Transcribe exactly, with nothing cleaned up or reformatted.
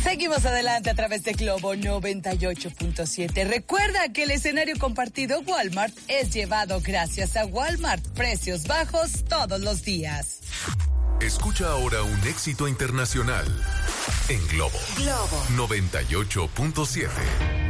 Seguimos adelante a través de Globo noventa y ocho punto siete. Recuerda que el escenario compartido Walmart es llevado gracias a Walmart. Precios bajos todos los días. Escucha ahora un éxito internacional en Globo, Globo noventa y ocho punto siete.